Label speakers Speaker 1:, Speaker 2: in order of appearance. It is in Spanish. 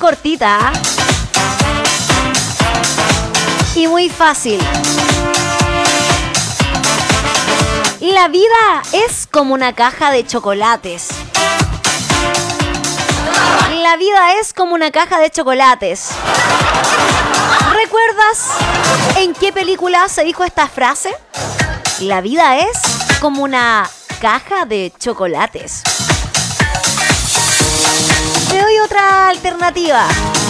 Speaker 1: cortita y muy fácil. La vida es como una caja de chocolates. La vida es como una caja de chocolates. ¿Recuerdas en qué película se dijo esta frase? La vida es como una caja de chocolates. Te doy otra alternativa.